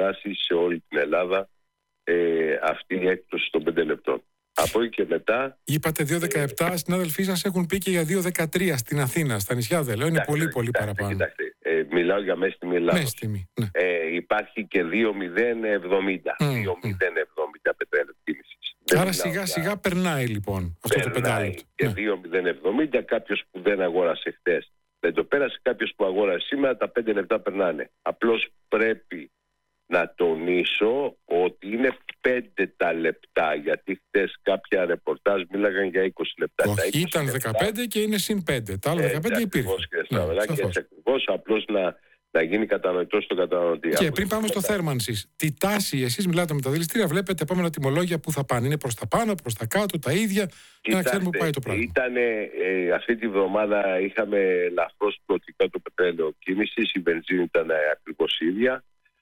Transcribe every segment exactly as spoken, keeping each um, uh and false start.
περάσει σε όλη την Ελλάδα ε, αυτή η έκπτωση των πέντε λεπτών. Από εκεί και μετά... Είπατε δύο δεκαεπτά, ε, συνάδελφοί σας έχουν πει και για δύο δεκατρία στην Αθήνα, στα νησιά δεν λέω, είναι κοιτάξτε, πολύ πολύ κοιτάξτε, παραπάνω. Κοιτάξτε, ε, μιλάω για μέση τιμή Ελλάδος. Μέση τιμή, ναι. ε, υπάρχει και δύο μηδέν εβδομήντα Mm. δύο μηδέν εβδομήντα πετρέλαιο κίνησης. Άρα σιγά για... σιγά περνάει λοιπόν αυτό περνάει το πεντάλεπτο. Και ναι. δύο μηδέν εβδομήντα, κάποιος που δεν αγόρασε χτες δεν το πέρασε, κάποιος που αγόρασε σήμερα, τα πέντε λεπτά περνάνε. Απλώς πρέπει να τονίσω ότι είναι πέντε τα λεπτά, γιατί χτες κάποια ρεπορτάζ μίλαγαν για είκοσι λεπτά. Όχι, τα είκοσι ήταν λεπτά, δεκαπέντε και είναι συν πέντε. Τα άλλα δεκαπέντε υπήρχαν. Ναι, έτσι ακριβώς, απλώς να, να γίνει κατανοητό στον καταναλωτή. Και πριν πάμε στο θέρμανσης, τι τάση, εσείς μιλάτε με τα δηληστήρια, βλέπετε επόμενα τιμολόγια που θα πάνε. Είναι προς τα πάνω, προς τα κάτω, τα ίδια, για να ξέρουμε πού πάει το πράγμα. Ήτανε, ε, αυτή τη βδομάδα είχαμε ελαφρώς πλωτικά το πετρέλαιο κίνησης, η βενζίνη ήταν ακριβώς ίδια.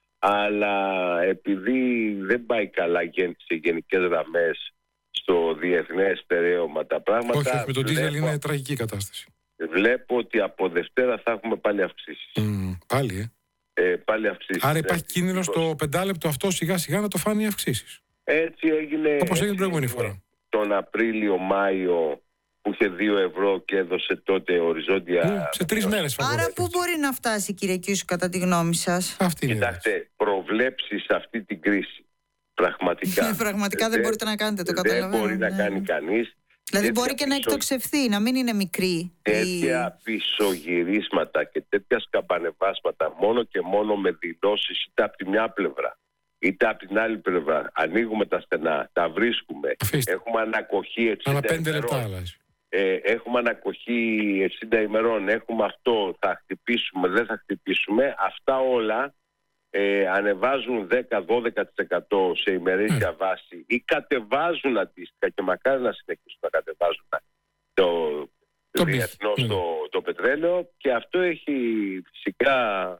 Αλλά επειδή δεν πάει καλά σε γενικές γραμμές στο διεθνές στερέωμα τα πράγματα... Όχι, όχι, με τον ντίζελ βλέπω, είναι τραγική κατάσταση. Βλέπω ότι από Δευτέρα θα έχουμε πάλι αυξήσεις. Mm, πάλι, ε. ε. Πάλι αυξήσεις. Άρα υπάρχει κίνδυνο στο πεντάλεπτο αυτό σιγά σιγά να το φάνε οι αυξήσεις. Έτσι έγινε... Όπως έγινε την προηγούμενη φορά. Τον Απρίλιο-Μάιο που είχε δύο ευρώ και έδωσε τότε οριζόντια... Ναι, σε τρεις μέρες. Άρα πού μπορεί να φτάσει, κύριε Κιούσου, κατά τη γνώμη σας? Αυτή είναι. Κοιτάξτε, προβλέψεις αυτή την κρίση. Πραγματικά. Πραγματικά δεν μπορείτε να κάνετε, το καταλαβαίνω. Δεν μπορεί ναι. να κάνει κανείς. Δηλαδή μπορεί και πισω... να εκτοξευθεί, να μην είναι μικρή. Τέτοια η... πισωγυρίσματα και τέτοια σκαμπανεβάσματα μόνο και μόνο με δηλώσεις είτε από τη μια πλευρά είτε από την άλλη πλευρά. Ανοίγουμε τα στενά, τα βρίσκουμε. Αφήστε. Έχουμε ανακοχή εξήντα Ανά πέντε ημερών. λεπτά αλλάζει. Ε, έχουμε ανακοχή εξήντα ημερών. Έχουμε αυτό, θα χτυπήσουμε, δεν θα χτυπήσουμε. Αυτά όλα ε, ανεβάζουν δέκα με δώδεκα τοις εκατό σε ημερήσια mm. βάση ή κατεβάζουν αντίστοιχα και μακάρι να συνεχίσουν να κατεβάζουν το, το διεθνώς mm. το, το πετρέλαιο, και αυτό έχει φυσικά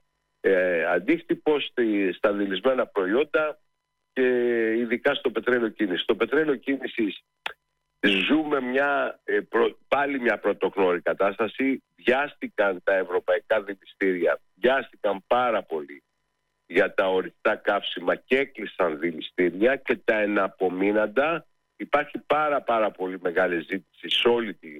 ε, αντίκτυπο στη, στα δηλισμένα προϊόντα και ειδικά στο πετρέλαιο κίνησης. Το πετρέλαιο κίνησης ζούμε μια, ε, προ, πάλι μια πρωτογνώρη κατάσταση. Βιάστηκαν τα ευρωπαϊκά δηληστήρια, βιάστηκαν πάρα πολύ για τα ορυκτά καύσιμα και έκλεισαν δηληστήρια, και τα εναπομείναντα υπάρχει πάρα πάρα πολύ μεγάλη ζήτηση σε όλη την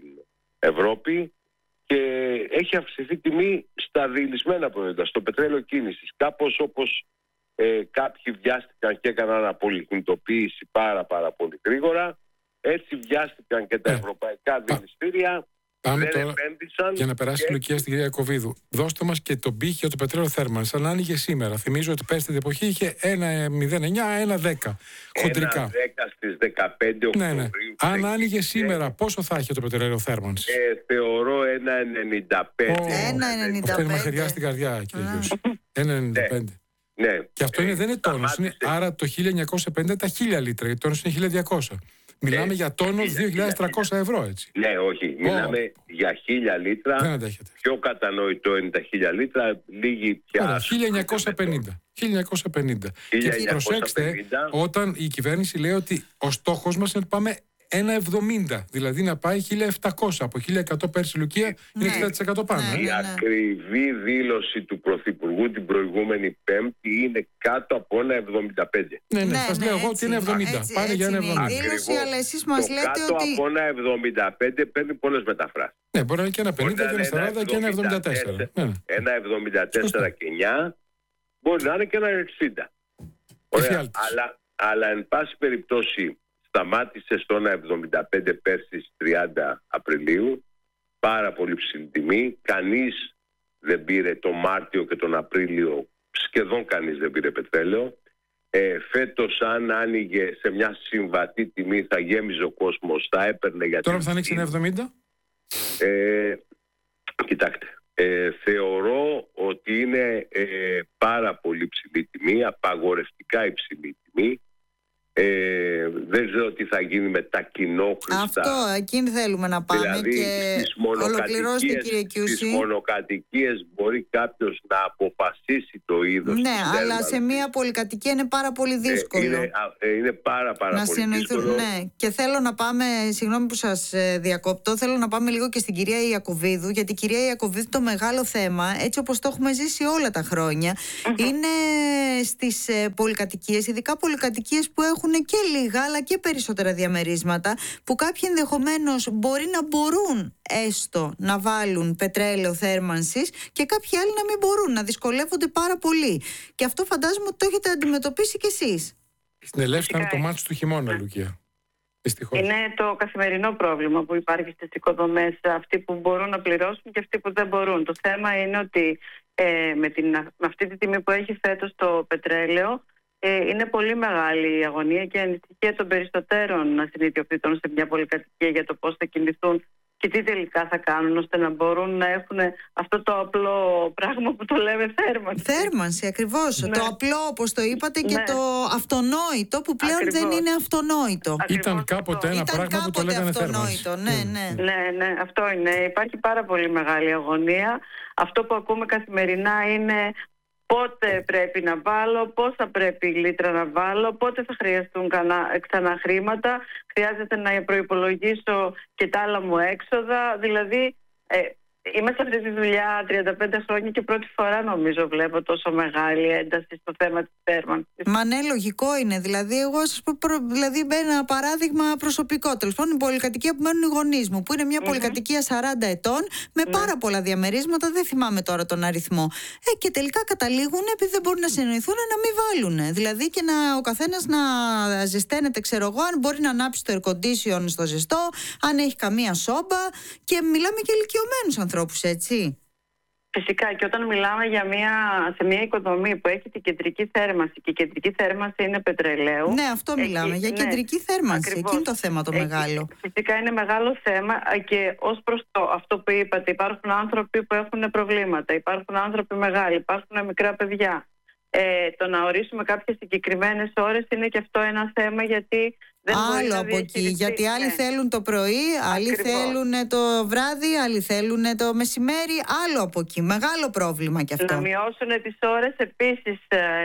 Ευρώπη και έχει αυξηθεί τιμή στα δηλισμένα προϊόντα, στο πετρέλαιο κίνησης. Κάπως όπως ε, κάποιοι βιάστηκαν και έκαναν απολυκινητοποίηση πάρα πάρα πολύ γρήγορα, έτσι βιάστηκαν και τα ε, ευρωπαϊκά δηληστήρια. Πάμε τώρα για να περάσει η λογική στην κυρία Κοβίδου. Δώστε μας και τον πύχη για το πετρέλαιο θέρμανσης. Αν άνοιγε σήμερα, θυμίζω ότι πέρσι την εποχή είχε ένα κόμμα μηδέν εννιά ένα κόμμα δέκα. Χοντρικά. ένα κόμμα δέκα στις δεκαπέντε Οκτωβρίου. Ναι, ναι. Αν άνοιγε σήμερα, πόσο θα είχε το πετρέλαιο θέρμανσης? Ε, θεωρώ ένα κόμμα ενενήντα πέντε. Oh, ένα κόμμα ενενήντα πέντε. Αυτό είναι μαχαιριά στην καρδιά, κύριε Γιώργο. ένα κόμμα ενενήντα πέντε. Ναι. Και αυτό είναι, δεν είναι τόνος. Είναι, άρα το χίλια εννιακόσια πενήντα τα χίλια λίτρα, γιατί τόνος είναι χίλια διακόσια. Μιλάμε ε, για τόνο δύο χιλιάδες τριακόσια ευρώ, έτσι. Ναι, όχι. Μιλάμε oh. για χίλια λίτρα. Δεν αντέχετε. Πιο κατανοητό είναι τα χίλια λίτρα. Λίγη πια. χίλια εννιακόσια πενήντα. χίλια εννιακόσια πενήντα. Και προσέξτε, όταν η κυβέρνηση λέει ότι ο στόχος μας είναι να πάμε ένα κόμμα εβδομήντα. Δηλαδή να πάει χίλια επτακόσια. Από χίλια εκατό πέρσι Λουκία είναι ναι. εξήντα τοις εκατό πάνω. Ναι, η ναι, ναι. ακριβή δήλωση του Πρωθυπουργού την προηγούμενη Πέμπτη είναι κάτω από ένα κόμμα εβδομήντα πέντε. Ναι, ναι, ναι, σας ναι, λέω εγώ έτσι, ότι είναι εβδομήντα. έτσι, Πάνε έτσι για ένα είναι εβδομήντα. η δήλωση, αλλά εσείς μας το λέτε κάτω ότι... από ένα κόμμα εβδομήντα πέντε παίρνει πολλές μεταφράσεις. Ναι, μπορεί να είναι και ένα πενήντα και ένα σαράντα και ένα εβδομήντα τέσσερα. ένα κόμμα εβδομήντα τέσσερα και εννιά μπορεί να είναι και ένα εξήντα. Ωραία, αλλά, αλλά εν πάση περιπτώσει σταμάτησε στο ένα κόμμα εβδομήντα πέντε πέρσι στις τριάντα Απριλίου. Πάρα πολύ ψηλή τιμή. Κανείς δεν πήρε τον Μάρτιο και τον Απρίλιο, σχεδόν κανείς δεν πήρε πετρέλαιο. Ε, φέτος αν άνοιγε σε μια συμβατή τιμή θα γέμιζε ο κόσμος, θα έπαιρνε. Γιατί τώρα που θα ανοίξει ένα εβδομήντα. Ε, κοιτάξτε, ε, θεωρώ ότι είναι ε, πάρα πολύ ψηλή τιμή, απαγορευτικά υψηλή τιμή. Ε, δεν ξέρω τι θα γίνει με τα κοινόχρηστα. Αυτό, εκείνη θέλουμε να πάμε. Δηλαδή, και ολοκληρώστε, κύριε Κιούση. Στις μονοκατοικίες μπορεί κάποιος να αποφασίσει το είδος. Ναι, αλλά σε μια πολυκατοικία είναι πάρα πολύ δύσκολο. Ε, είναι, είναι πάρα πάρα να πολύ δύσκολο. Ναι, και θέλω να πάμε, συγγνώμη που σας διακόπτω, θέλω να πάμε λίγο και στην κυρία Ιακωβίδου, γιατί η κυρία Ιακωβίδου το μεγάλο θέμα, έτσι όπως το έχουμε ζήσει όλα τα χρόνια, mm-hmm. είναι στις πολυκατοικίες, ειδικά πολυκατοικίες που έχουν και λίγα αλλά και περισσότερα διαμερίσματα, που κάποιοι ενδεχομένως μπορεί να μπορούν έστω να βάλουν πετρέλαιο θέρμανσης και κάποιοι άλλοι να μην μπορούν, να δυσκολεύονται πάρα πολύ. Και αυτό φαντάζομαι ότι το έχετε αντιμετωπίσει κι εσείς. Στην Ελεύση ήταν το μάτι του χειμώνα, ναι. Λουκία. Δυστυχώς. Είναι το καθημερινό πρόβλημα που υπάρχει στις οικοδομές, αυτοί που μπορούν να πληρώσουν και αυτοί που δεν μπορούν. Το θέμα είναι ότι ε, με, την, με αυτή τη τιμή που έχει φέτος το πετρέλαιο, Ε, είναι πολύ μεγάλη η αγωνία και η ανησυχία των περισσότερων συνειδιοκτήτων σε μια πολυκατοικία για το πώς θα κινηθούν και τι τελικά θα κάνουν ώστε να μπορούν να έχουν αυτό το απλό πράγμα που το λέμε θέρμανση. Θέρμανση, ακριβώς. Ναι. Το απλό, όπως το είπατε, και ναι. το αυτονόητο που πλέον ακριβώς. δεν είναι αυτονόητο. Ακριβώς. Ήταν κάποτε ένα Ήταν πράγμα κάποτε που το λέγανε θέρμανση. Ναι, ναι. ναι, ναι, αυτό είναι. Υπάρχει πάρα πολύ μεγάλη αγωνία. Αυτό που ακούμε καθημερινά είναι πότε πρέπει να βάλω, πόσα πρέπει λίτρα να βάλω, πότε θα χρειαστούν ξανά χρήματα, χρειάζεται να προϋπολογίσω και τα άλλα μου έξοδα. Δηλαδή, ε, είμαι σε αυτή τη δουλειά τριάντα πέντε χρόνια και πρώτη φορά νομίζω βλέπω τόσο μεγάλη ένταση στο θέμα της θέρμανσης. Μα ναι, λογικό είναι. Δηλαδή, εγώ σας πω προ... δηλαδή, ένα παράδειγμα προσωπικό. Τέλος πάντων, η πολυκατοικία που μένουν οι γονείς μου, που είναι μια mm-hmm. πολυκατοικία σαράντα ετών με mm-hmm. πάρα πολλά διαμερίσματα, δεν θυμάμαι τώρα τον αριθμό. Ε, και τελικά καταλήγουν, επειδή δεν μπορούν να συνοηθούν, να μην βάλουν. Δηλαδή, και να, ο καθένας να ζεσταίνεται, ξέρω εγώ, αν μπορεί να ανάψει το air condition στο ζεστό, αν έχει καμία σόμπα. Και μιλάμε και ηλικιωμένους ανθρώπους, έτσι. Φυσικά, και όταν μιλάμε για μια, σε μια οικοδομή που έχει την κεντρική θέρμανση και η κεντρική θέρμανση είναι πετρελαίου. Ναι, αυτό μιλάμε, εκεί, για κεντρική ναι, θέρμανση. Ακριβώς. Εκεί είναι το θέμα το εκεί, μεγάλο. Φυσικά είναι μεγάλο θέμα και ως προς το, αυτό που είπατε, υπάρχουν άνθρωποι που έχουν προβλήματα, υπάρχουν άνθρωποι μεγάλοι, υπάρχουν μικρά παιδιά. Ε, το να ορίσουμε κάποιες συγκεκριμένες ώρες είναι και αυτό ένα θέμα, γιατί δεν άλλο από εκεί, γιατί άλλοι ναι. θέλουν το πρωί, άλλοι ακριβώς. θέλουν το βράδυ, άλλοι θέλουν το μεσημέρι, άλλο από εκεί, μεγάλο πρόβλημα κι αυτό. Να μειώσουν τις ώρες επίσης,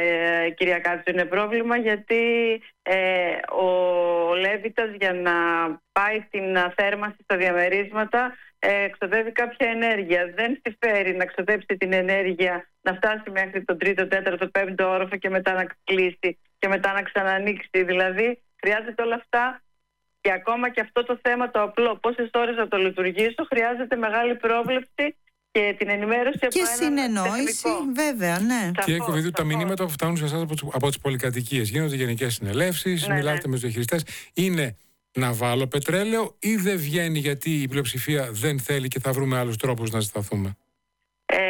ε, κυρία Κάτσου, είναι πρόβλημα, γιατί ε, ο Λέβητας για να πάει την θέρμανση στα διαμερίσματα ε, εξοδεύει κάποια ενέργεια. Δεν στη φέρει να εξοδέψει την ενέργεια, να φτάσει μέχρι τον τρίτο, τέταρτο, πέμπτο όροφο και μετά να κλείσει και μετά να ξανανοίξει. Δηλαδή χρειάζεται όλα αυτά, και ακόμα και αυτό το θέμα το απλό, πόσες ώρες θα το λειτουργήσω, χρειάζεται μεγάλη πρόβλεψη και την ενημέρωση και από συνεννόηση, βέβαια, ναι. Κύριε Ιακωβίδου, τα μηνύματα που φτάνουν σε εσάς από, από τις πολυκατοικίες, γίνονται γενικές συνελεύσεις, ναι, μιλάτε ναι. με τους διαχειριστές, είναι να βάλω πετρέλαιο ή δεν βγαίνει γιατί η πλειοψηφία δεν θέλει και θα βρούμε άλλους τρόπους να ζεσταθούμε? Ε,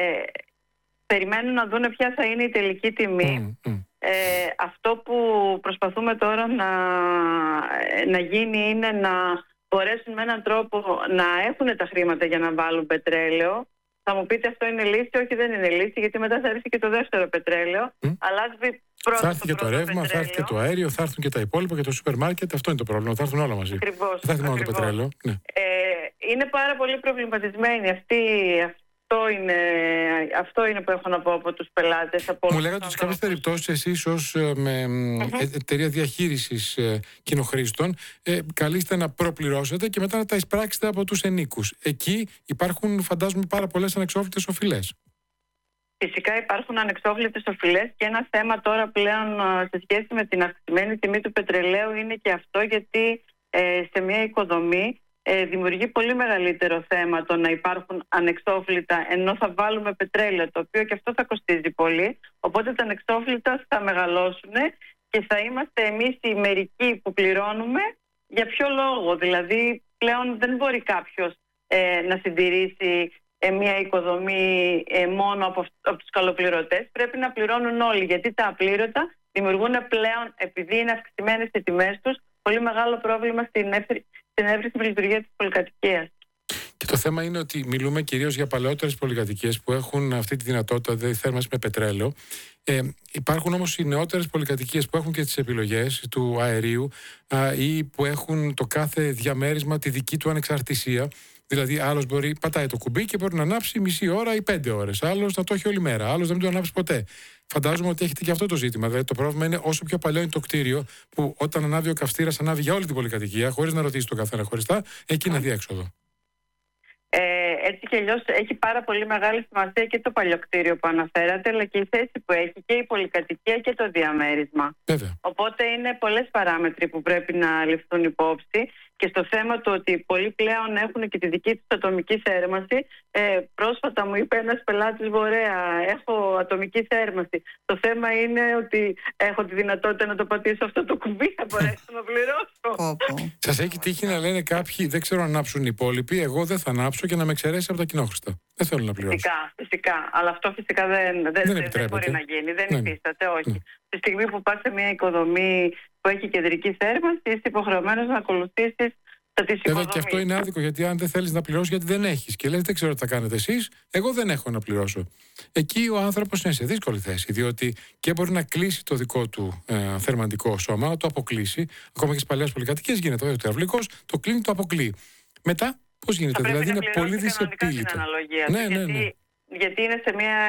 περιμένουν να δουν ποια θα είναι η τελική τιμή. Mm, mm. Ε, αυτό που προσπαθούμε τώρα να, να γίνει είναι να μπορέσουν με έναν τρόπο να έχουν τα χρήματα για να βάλουν πετρέλαιο. Θα μου πείτε αυτό είναι λύση? Όχι, δεν είναι λύση, γιατί μετά θα έρθει και το δεύτερο πετρέλαιο. Mm. Αλλά ας δει πρώτα. Θα έρθει και το ρεύμα, πετρέλαιο. Θα έρθει και το αέριο, θα έρθουν και τα υπόλοιπα και το σούπερ μάρκετ. Αυτό είναι το πρόβλημα. Θα έρθουν όλα μαζί. Ακριβώς, θα έρθει μόνο το πετρέλαιο. Ναι. Ε, είναι πάρα πολύ προβληματισμένοι αυτοί. Αυτό είναι, αυτό είναι που έχω να πω από τους πελάτες. Από Μου λέγατε ότι σε κάποιες περιπτώσεις εσείς ως με uh-huh. εταιρεία διαχείρισης ε, κοινοχρήστων ε, καλείστε να προπληρώσετε και μετά να τα εισπράξετε από τους ενίκους. Εκεί υπάρχουν, φαντάζομαι, πάρα πολλές ανεξόφλητες οφειλές. Φυσικά υπάρχουν ανεξόφλητες οφειλές, και ένα θέμα τώρα πλέον σε σχέση με την αυξημένη τιμή του πετρελαίου είναι και αυτό, γιατί ε, σε μια οικοδομή Ε, δημιουργεί πολύ μεγαλύτερο θέμα το να υπάρχουν ανεξόφλητα, ενώ θα βάλουμε πετρέλαιο, το οποίο και αυτό θα κοστίζει πολύ. Οπότε τα ανεξόφλητα θα μεγαλώσουν και θα είμαστε εμείς οι μερικοί που πληρώνουμε. Για ποιο λόγο? Δηλαδή πλέον δεν μπορεί κάποιος ε, να συντηρήσει ε, μια οικοδομή ε, μόνο από, από τους καλοπληρωτές. Πρέπει να πληρώνουν όλοι, γιατί τα απλήρωτα δημιουργούν πλέον, επειδή είναι αυξημένες οι τιμές τους, πολύ μεγάλο πρόβλημα στην εύρυθμη στην εύρυθμη λειτουργία της πολυκατοικίας. Και το θέμα είναι ότι μιλούμε κυρίως για παλαιότερες πολυκατοικίες που έχουν αυτή τη δυνατότητα, δηλαδή θέρμανση με πετρέλαιο. Ε, υπάρχουν όμως οι νεότερες πολυκατοικίες που έχουν και τις επιλογές του αερίου α, ή που έχουν το κάθε διαμέρισμα τη δική του ανεξαρτησία. Δηλαδή, άλλος μπορεί, πατάει το κουμπί και μπορεί να ανάψει μισή ώρα ή πέντε ώρες. Άλλος να το έχει όλη μέρα. Άλλος να μην το ανάψει ποτέ. Φαντάζομαι ότι έχετε και αυτό το ζήτημα. Δηλαδή, το πρόβλημα είναι όσο πιο παλιό είναι το κτίριο, που όταν ανάβει ο καυστήρας, ανάβει για όλη την πολυκατοικία, χωρίς να ρωτήσει τον καθένα χωριστά, εκεί είναι διέξοδο. Ε, έτσι κι αλλιώς έχει πάρα πολύ μεγάλη σημασία και το παλιοκτήριο που αναφέρατε, αλλά και η θέση που έχει και η πολυκατοικία και το διαμέρισμα. Βέβαια. Οπότε είναι πολλές παράμετροι που πρέπει να ληφθούν υπόψη. Και στο θέμα του ότι πολλοί πλέον έχουν και τη δική τους ατομική θέρμανση, ε, πρόσφατα μου είπε ένας πελάτης, ωραία, έχω ατομική θέρμανση. Το θέμα είναι ότι έχω τη δυνατότητα να το πατήσω αυτό το κουμπί, θα μπορέσω να πληρώσω. Σας έχει τύχει να λένε κάποιοι, δεν ξέρω αν ανάψουν οι υπόλοιποι, εγώ δεν θα ανάψω και να με εξαιρέσει από τα κοινόχρηστα. Δεν θέλω να πληρώσω. Φυσικά, φυσικά. Αλλά αυτό φυσικά δεν, δεν, δεν, δεν μπορεί να γίνει. Δεν ναι, υφίσταται, όχι. Ναι. Τη στιγμή που πας σε μια οικοδομή που έχει κεντρική θέρμανση, είσαι υποχρεωμένος να ακολουθήσεις τα της οικοδομής. Βέβαια και αυτό είναι άδικο, γιατί αν δεν θέλεις να πληρώσεις, γιατί δεν έχεις. Και λες, δεν ξέρω τι θα κάνετε εσείς, εγώ δεν έχω να πληρώσω. Εκεί ο άνθρωπος είναι σε δύσκολη θέση, διότι και μπορεί να κλείσει το δικό του ε, θερμαντικό σώμα, να το αποκλείσει. Ακόμα και στις παλιές πολυκατοικίες γίνεται. Ο υδραυλικός το κλείνει, το αποκλείει. Μετά, πώς γίνεται, δηλαδή είναι πολύ δυσεπίλητο. Ναι, ναι, ναι. Γιατί, γιατί είναι σε μια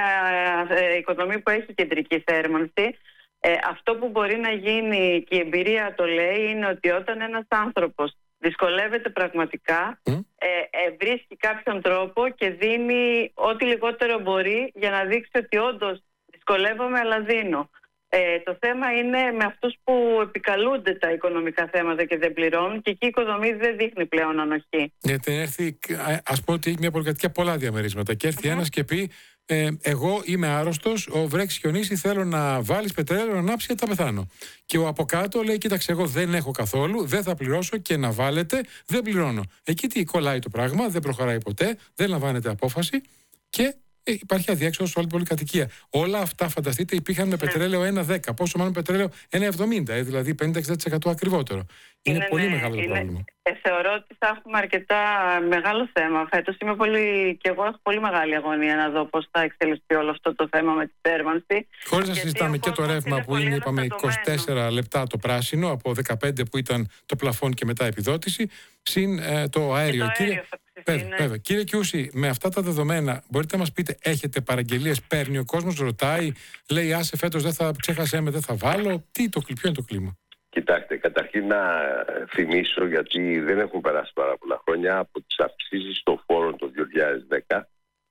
ε, οικοδομή που έχει κεντρική θέρμανση. Ε, αυτό που μπορεί να γίνει και η εμπειρία το λέει είναι ότι όταν ένας άνθρωπος δυσκολεύεται πραγματικά, mm. ε, ε, βρίσκει κάποιον τρόπο και δίνει ό,τι λιγότερο μπορεί για να δείξει ότι όντως δυσκολεύομαι αλλά δίνω. Ε, το θέμα είναι με αυτούς που επικαλούνται τα οικονομικά θέματα και δεν πληρώνουν, και εκεί η οικοδομή δεν δείχνει πλέον ανοχή. Γιατί έρθει, ας πω ότι έχει μια πολυκατοικία πολλά διαμερίσματα και έρθει mm-hmm. ένας και πει ε, εγώ είμαι άρρωστος, ο βρέξει χιονίσει, θέλω να βάλεις πετρέλαιο να ανάψει γιατί θα πεθάνω. Και ο από κάτω λέει, κοίταξε, εγώ δεν έχω καθόλου, δεν θα πληρώσω και να βάλετε, δεν πληρώνω. Εκεί τι κολλάει το πράγμα, δεν προχωράει ποτέ, δεν λαμβάνεται απόφαση και ε, υπάρχει αδιέξοδο σε όλη την πολυκατοικία. Όλα αυτά, φανταστείτε, υπήρχαν με πετρέλαιο ένα δέκα, πόσο μάλλον πετρέλαιο ένα εβδομήντα, ε, δηλαδή πενήντα με εξήντα τοις εκατό ακριβότερο. Είναι, είναι πολύ ναι, μεγάλο το είναι, πρόβλημα. Ε, θεωρώ ότι θα έχουμε αρκετά μεγάλο θέμα φέτος. Είμαι πολύ, και εγώ έχω πολύ μεγάλη αγωνία να δω πώς θα εξελιχθεί όλο αυτό το θέμα με τη θέρμανση. Χωρίς να συζητάμε και το ρεύμα είναι που είναι, είπαμε, είκοσι τέσσερα λεπτά το πράσινο, από δεκαπέντε που ήταν το πλαφόν και μετά επιδότηση, συν ε, το αέριο. Το Κύριε, αέριο βέβαια, βέβαια. Κύριε Κιούση, με αυτά τα δεδομένα, μπορείτε να μας πείτε, έχετε παραγγελίες, παίρνει ο κόσμος, ρωτάει, λέει, άσε φέτος δεν θα ξέχασέ με, δεν θα βάλω. Τι, το, ποιο είναι το κλίμα? Κοιτάξτε, καταρχήν να θυμίσω, γιατί δεν έχουν περάσει πάρα πολλά χρόνια από τις αυξήσεις των φόρων το δύο χιλιάδες δέκα.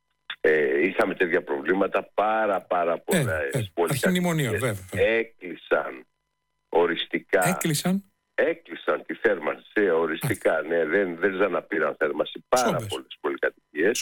Ε, είχαμε τέτοια προβλήματα, πάρα πάρα πολλά. Ε, ε, αρχιμνημονίων, βέβαια. Έκλεισαν οριστικά. Έκλεισαν. Έκλεισαν τη θέρμανση οριστικά. Α. Ναι, δεν, δεν ξαναπήραν θέρμανση πάρα πολλές πολυκατοικίες.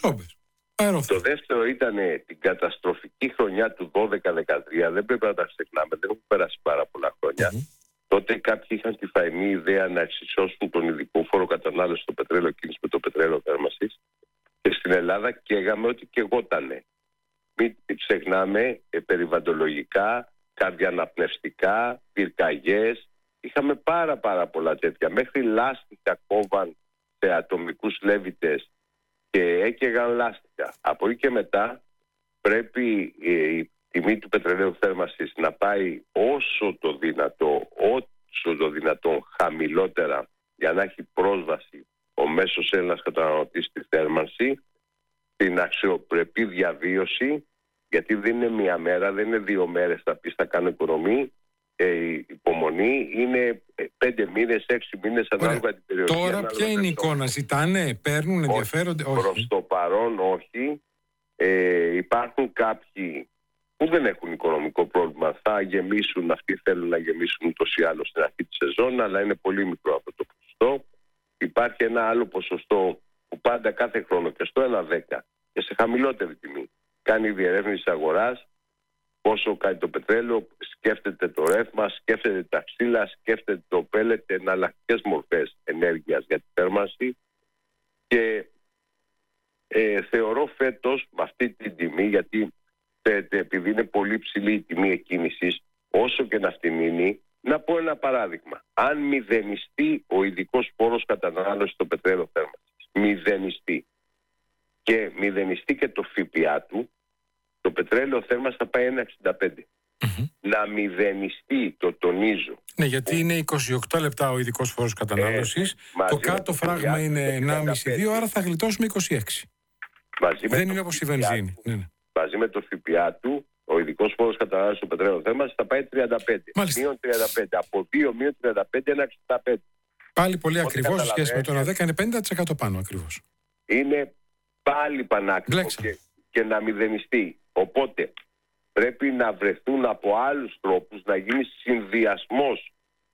Το δεύτερο ήταν την καταστροφική χρονιά του δώδεκα δεκατρία. Δεν πρέπει να τα ξεχνάμε, δεν έχουν περάσει πάρα πολλά χρόνια. Mm-hmm. Τότε κάποιοι είχαν τη φαϊνή ιδέα να εξισώσουν τον ειδικό φόρο κατανάλωση στο πετρέλαιο κίνηση με το πετρέλαιο θέρμανσης. Και στην Ελλάδα καίγαμε ότι καιγότανε. Μην ξεχνάμε ε, περιβαλλοντολογικά, καρδιαναπνευστικά, πυρκαγιές. Είχαμε πάρα πάρα πολλά τέτοια. Μέχρι λάστιχα κόβαν σε ατομικούς λέβητες και έκαιγαν λάστιχα. Από εκεί και μετά πρέπει ε, η τιμή του πετρελαίου θέρμανσης να πάει όσο το δυνατό, όσο το δυνατόν χαμηλότερα, για να έχει πρόσβαση ο μέσος Έλληνας καταναλωτής στη θέρμανση, την αξιοπρεπή διαβίωση, γιατί δεν είναι μία μέρα, δεν είναι δύο μέρες θα πεις θα κάνω οικονομία. Ε, η υπομονή είναι πέντε μήνες, έξι μήνες ανάλογα την περιοχή. Τώρα ποια είναι η εικόνα, ζητάνε, παίρνουν, ενδιαφέρονται? Όχι, προς το παρόν όχι. Ε, υπάρχουν κάποιοι που δεν έχουν οικονομικό πρόβλημα, θα γεμίσουν, αυτοί θέλουν να γεμίσουν ούτως ή άλλως στην αρχή της σεζόν, αλλά είναι πολύ μικρό αυτό το ποσοστό. Υπάρχει ένα άλλο ποσοστό που πάντα κάθε χρόνο και στο ένα δέκα και σε χαμηλότερη τιμή κάνει διερεύνηση αγοράς, πόσο κάνει το πετρέλαιο, σκέφτεται το ρεύμα, σκέφτεται τα ξύλα, σκέφτεται το πέλετ, εναλλακτικές μορφές ενέργειας για τη θέρμανση. Και ε, θεωρώ φέτος με αυτή την τιμή, γιατί επειδή είναι πολύ ψηλή η τιμή εκκίνησης, όσο και να αυτή μείνει, να πω ένα παράδειγμα. Αν μηδενιστεί ο ειδικός φόρος κατανάλωσης στο πετρέλαιο θέρμανσης, μηδενιστεί, και μηδενιστεί και το ΦΠΑ του, το πετρέλαιο θέρμανσης θα πάει ένα εξήντα πέντε. mm-hmm. να μηδενιστεί, το τονίζω. Ναι, γιατί είναι είκοσι οκτώ λεπτά ο ειδικός φόρος κατανάλωσης, ε, το κάτω φράγμα είναι ενάμιση με δύο, άρα θα γλιτώσουμε είκοσι έξι. Μαζί Δεν είναι όπως η βενζίνη. Ναι, ναι. Μαζί με το ΦΠΑ του, ο ειδικός φόρος κατανάλωσης στο πετρέλαιο θέμα θα πάει τριάντα πέντε. Μείον τριάντα πέντε. Από δύο μείον τριάντα πέντε είναι εξήντα πέντε. Πάλι πολύ ακριβώς σε σχέση με το ένα δέκα, είναι πενήντα τοις εκατό πάνω ακριβώς. Είναι πάλι πανάκριβο και, και να μηδενιστεί. Οπότε πρέπει να βρεθούν από άλλους τρόπους, να γίνει συνδυασμός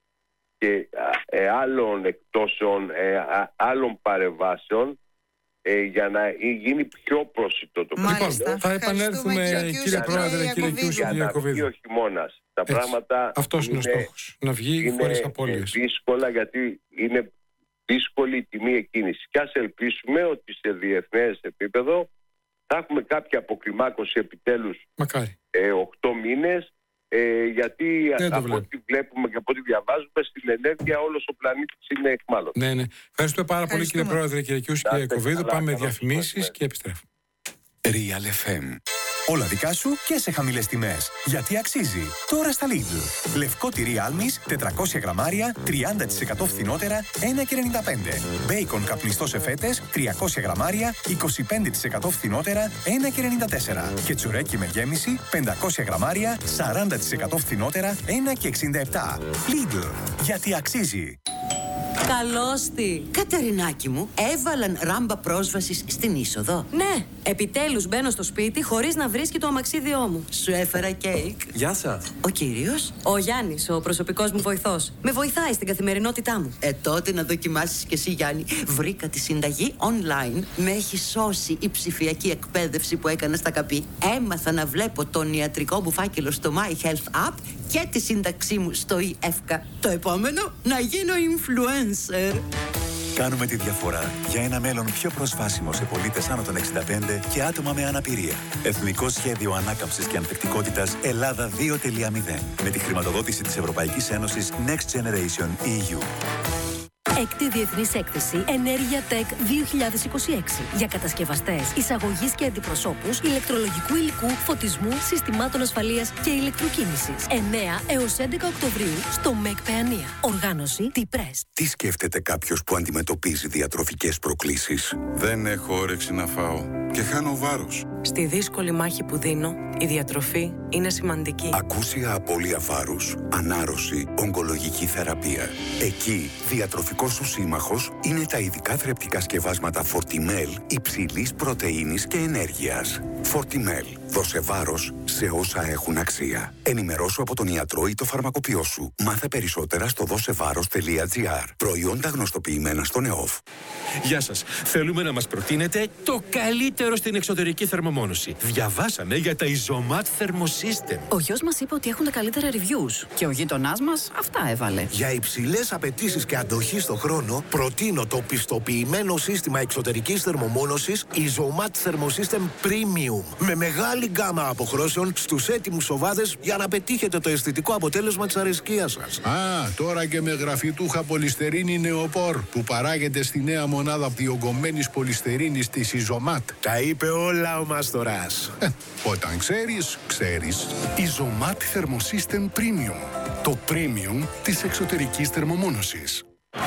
και ε, άλλων εκτόσεων, ε, α, άλλων παρεμβάσεων ε, για να γίνει πιο προσιτό το πράγμα. Λοιπόν, θα επανέλθουμε κύριε Πρόεδρε, κύριε Κιούσου, κύριε Ιακωβίδου. Για να βγει ο χειμώνας. Τα Έτσι. πράγματα Αυτός είναι, είναι ο στόχος, να βγει χωρίς απώλειες. Είναι δύσκολα γιατί είναι δύσκολη η τιμή εκκίνηση. Και ας ελπίσουμε ότι σε διεθνές επίπεδο θα έχουμε κάποια αποκλιμάκωση επιτέλους ε, οκτώ μήνες, ε, γιατί από ό,τι βλέπουμε και από ό,τι διαβάζουμε στην ενέργεια όλος ο πλανήτης είναι εκμάλλον. Ναι, ναι. Ευχαριστώ πάρα πολύ κύριε Πρόεδρε, κύριε Κιούσου, κύριε Ιακωβίδου. Πάμε διαφημίσεις και επιστρέφουμε. Real εφ εμ. Όλα δικά σου και σε χαμηλές τιμές. Γιατί αξίζει. Τώρα στα Lidl. Λευκό τυρί Άλμης, τετρακόσια γραμμάρια, τριάντα τοις εκατό φθηνότερα, ένα και ενενήντα πέντε. Μπέικον καπνιστό σε φέτες, τριακόσια γραμμάρια, είκοσι πέντε τοις εκατό φθηνότερα, ένα και ενενήντα τέσσερα. Και τσουρέκι με γέμιση, πεντακόσια γραμμάρια, σαράντα τοις εκατό φθηνότερα, ένα και εξήντα επτά. Lidl. Γιατί αξίζει. Καλώς τη. Κατερινάκι μου, έβαλαν ράμπα πρόσβασης στην είσοδο. Ναι, επιτέλους μπαίνω στο σπίτι χωρίς να βρίσκει το αμαξίδιό μου. Σου έφερα κέικ. Γεια σας. Ο κύριος? Ο Γιάννης, ο προσωπικός μου βοηθός. Με βοηθάει στην καθημερινότητά μου. Ε, τότε να δοκιμάσεις κι εσύ, Γιάννη. Βρήκα τη συνταγή online. Με έχει σώσει η ψηφιακή εκπαίδευση που έκανα στα ΚΑΠΗ. Έμαθα να βλέπω τον ιατρικό μου φάκελο στο My Health App και τη σύνταξή μου στο ΙΕΦΚΑ. Το επόμενο, να γίνω influencer. Κάνουμε τη διαφορά για ένα μέλλον πιο προσβάσιμο σε πολίτες άνω των εξήντα πέντε και άτομα με αναπηρία. Εθνικό Σχέδιο Ανάκαμψης και Ανθεκτικότητας Ελλάδα δύο κόμμα μηδέν. Με τη χρηματοδότηση της Ευρωπαϊκής Ένωσης Next Generation ι γιου. Έκτη Διεθνής Έκθεση Ενέργεια Tech δύο χιλιάδες είκοσι έξι για κατασκευαστές, εισαγωγής και αντιπροσώπους ηλεκτρολογικού υλικού, φωτισμού, συστημάτων ασφαλείας και ηλεκτροκίνησης. εννέα έως έντεκα Οκτωβρίου στο ΜΕΚ Παιανία. Οργάνωση T-Press. Τι σκέφτεται κάποιος που αντιμετωπίζει διατροφικές προκλήσεις? Δεν έχω όρεξη να φάω και χάνω βάρος. Στη δύσκολη μάχη που δίνω, η διατροφή είναι σημαντική. Ακούσια απώλεια βάρους, ανάρρωση, ογκολογική θεραπεία. Εκεί, διατροφικός σου σύμμαχος είναι τα ειδικά θρεπτικά σκευάσματα Fortimel υψηλής πρωτεΐνης και ενέργειας. Fortimel. Δώσε βάρος σε όσα έχουν αξία. Ενημερώσου από τον ιατρό ή το φαρμακοποιό σου. Μάθε περισσότερα στο δώσεβάρος τελεία τζι άρ. Προϊόντα γνωστοποιημένα στον ΕΟΦ. Γεια σας. Θέλουμε να μας προτείνετε το καλύτερο στην εξωτερική θερμομόνωση. Διαβάσαμε για τα Isomat Thermosystem. Ο γιος μας είπε ότι έχουν τα καλύτερα reviews. Και ο γείτονάς μας αυτά έβαλε. Για υψηλές απαιτήσεις και αντοχή στο χρόνο, προτείνω το πιστοποιημένο σύστημα εξωτερικής θερμομόνωσης Isomat Thermosystem Premium. Με μεγάλη γκάμα αποχρώσεων στους έτοιμους σοβάδες για να πετύχετε το αισθητικό αποτέλεσμα της αρεσκίας σας. Α, τώρα και με γραφιτούχα πολυστερίνη νεοπόρ που παράγεται στη νέα μονάδα διογκωμένης πολυστερίνης της Isomat. Τα είπε όλα ο Μάστορας. Ε, όταν ξέρεις, ξέρεις. Isomat Thermosystem Premium. Το premium της εξωτερικής θερμομόνωσης.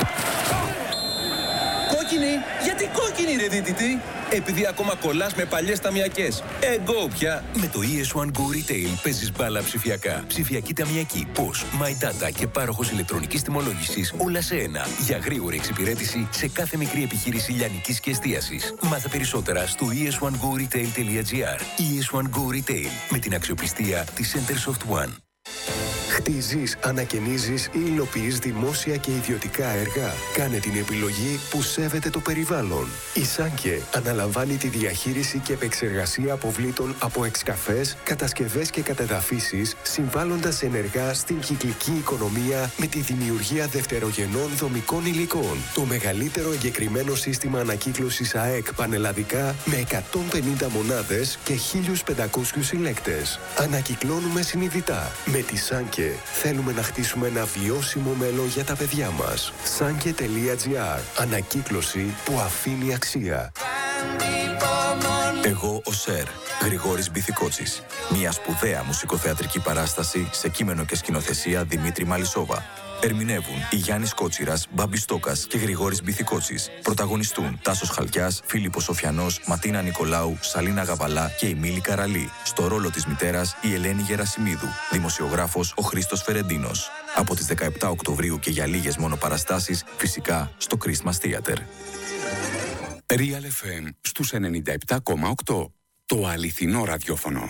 Κόκκινη! Γιατί κόκκινη ρε δίτητη! Επειδή ακόμα κολλάς με παλιές ταμιακές. Εγώ πια! Με το ι ες one Go Retail παίζεις μπάλα ψηφιακά. Ψηφιακή ταμιακή, πώς, My Data και πάροχος ηλεκτρονικής τιμολόγησης όλα σε ένα. Για γρήγορη εξυπηρέτηση σε κάθε μικρή επιχείρηση λιανικής και εστίασης. Μάθε περισσότερα στο ι ες one go retail τελεία τζι άρ. ι ες one Go Retail με την αξιοπιστία της Centersoft One. Χτίζεις, ανακαινίζεις ή υλοποιείς δημόσια και ιδιωτικά έργα. Κάνε την επιλογή που σέβεται το περιβάλλον. Η Σάνκε αναλαμβάνει τη διαχείριση και επεξεργασία αποβλήτων από εξκαφές, κατασκευές και κατεδαφίσεις, συμβάλλοντας ενεργά στην κυκλική οικονομία με τη δημιουργία δευτερογενών δομικών υλικών. Το μεγαλύτερο εγκεκριμένο σύστημα ανακύκλωσης ΑΕΚ πανελλαδικά με εκατόν πενήντα μονάδες και χίλιους πεντακόσιους συλλέκτες. Ανακυκλώνουμε συνειδητά. Με τη Σάνκε θέλουμε να χτίσουμε ένα βιώσιμο μέλλον για τα παιδιά μας. Σάνκε τελεία τζι άρ. Ανακύκλωση που αφήνει αξία. Εγώ ο Σερ, Γρηγόρης Μπιθικότσης. Μια σπουδαία μουσικοθεατρική παράσταση σε κείμενο και σκηνοθεσία Δημήτρη Μαλισσόβα. Ερμηνεύουν η Γιάννης Κότσιρας, Μπάμπης Στόκας και Γρηγόρης Μπιθικότσης. Πρωταγωνιστούν Τάσος Χαλκιάς, Φίλιππος Σοφιανός, Ματίνα Νικολάου, Σαλίνα Γαβαλά και η Μίλη Καραλή. Στο ρόλο της μητέρας η Ελένη Γερασιμίδου. Δημοσιογράφος ο Χρήστος Φερεντίνος. Από τις δεκαεπτά Οκτωβρίου και για λίγες μόνο παραστάσεις, φυσικά στο Christmas Theater. Real εφ εμ στους ενενήντα επτά κόμμα οκτώ. Το αληθινό ραδιόφωνο.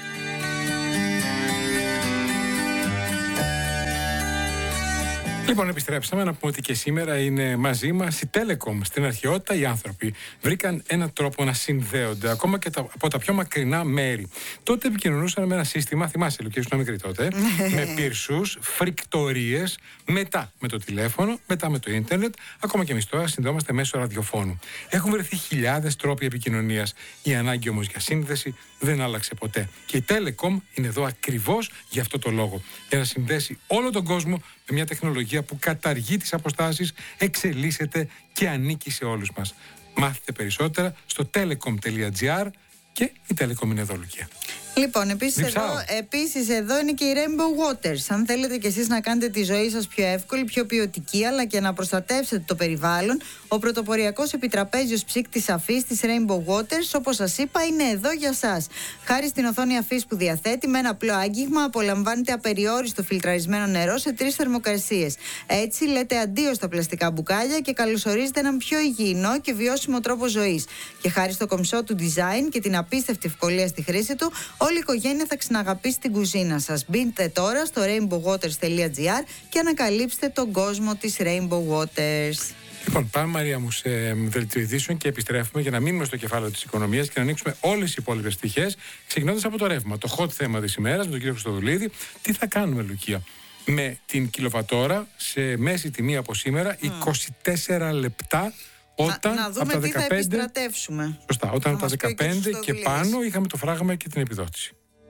Λοιπόν, επιστρέψαμε να πούμε ότι και σήμερα είναι μαζί μας η Telecom. Στην αρχαιότητα οι άνθρωποι βρήκαν έναν τρόπο να συνδέονται ακόμα και τα, από τα πιο μακρινά μέρη. Τότε επικοινωνούσαν με ένα σύστημα, θυμάσαι Λουκία, ήσουν μικρή τότε, με πυρσούς, φρικτορίες, μετά με το τηλέφωνο, μετά με το ίντερνετ, ακόμα και εμείς τώρα συνδεόμαστε μέσω ραδιοφώνου. Έχουν βρεθεί χιλιάδες τρόποι επικοινωνίας. Η ανάγκη όμως για σύνδεση δεν άλλαξε ποτέ. Και η Telecom είναι εδώ ακριβώς για αυτό το λόγο. Για να συνδέσει όλο τον κόσμο με μια τεχνολογία που καταργεί τις αποστάσεις, εξελίσσεται και ανήκει σε όλους μας. Μάθετε περισσότερα στο telecom.gr και η Telecom είναι εδώ, Λουκία. Λοιπόν, επίσης εδώ, επίσης εδώ είναι και η Rainbow Waters. Αν θέλετε κι εσείς να κάνετε τη ζωή σας πιο εύκολη, πιο ποιοτική, αλλά και να προστατεύσετε το περιβάλλον, ο πρωτοποριακός επιτραπέζιος ψύκτης αφής της Rainbow Waters, όπως σας είπα, είναι εδώ για σας. Χάρη στην οθόνη αφής που διαθέτει, με ένα απλό άγγιγμα απολαμβάνετε απεριόριστο φιλτραρισμένο νερό σε τρεις θερμοκρασίες. Έτσι, λέτε αντίο στα πλαστικά μπουκάλια και καλωσορίζετε έναν πιο υγιεινό και βιώσιμο τρόπο ζωής. Και χάρη στο κομψό του design και την απίστευτη ευκολία στη χρήση του, όλη η οικογένεια θα ξαναγαπήσει την κουζίνα σας. Μπείτε τώρα στο rainbow waters τελεία gr και ανακαλύψτε τον κόσμο της Rainbow Waters. Λοιπόν, πάμε Μαρία μου σε δελτίο ειδήσεων και επιστρέφουμε για να μείνουμε στο κεφάλαιο της οικονομίας και να ανοίξουμε όλες οι υπόλοιπες πτυχές, ξεκινώντας από το ρεύμα. Το hot θέμα της ημέρας με τον κύριο Χριστοδουλίδη. Τι θα κάνουμε, Λουκία, με την κιλοβατόρα σε μέση τιμή από σήμερα, mm. είκοσι τέσσερα λεπτά. Όταν να, να δούμε από τα τι δεκαπέντε, θα επιστρατεύσουμε. Σωστά, όταν από τα δεκαπέντε και, και πάνω είχαμε το φράγμα και την επιδότηση.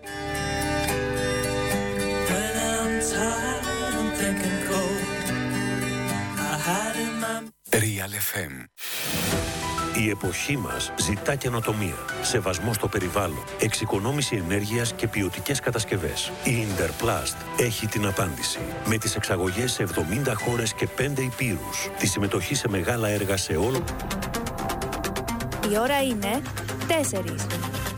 Real εφ εμ. Η εποχή μας ζητά καινοτομία, σεβασμό στο περιβάλλον, εξοικονόμηση ενέργειας και ποιοτικές κατασκευές. Η Interplast έχει την απάντηση. Με τις εξαγωγές σε εβδομήντα χώρες και πέντε υπήρους, τη συμμετοχή σε μεγάλα έργα σε όλο... Η ώρα είναι τέσσερις.